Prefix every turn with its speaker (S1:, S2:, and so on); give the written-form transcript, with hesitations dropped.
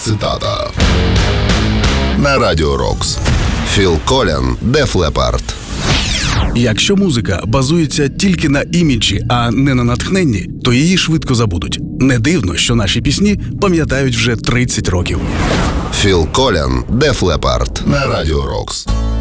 S1: цитата. На Радіо Рокс. Філ Колін, Def Leppard.
S2: Якщо музика базується тільки на іміджі, а не на натхненні, то її швидко забудуть. Не дивно, що наші пісні пам'ятають вже 30 років.
S1: Філ Колін, Def Leppard. На Радіо Рокс.